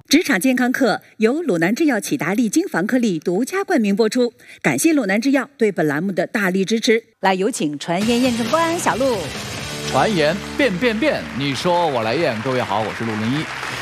职场健康课由鲁南制药启达利金防颗粒独家冠名播出，感谢鲁南制药对本栏目的大力支持。来，有请传言验证官小陆。 传言变，你说我来验。各位好，我是陆林一。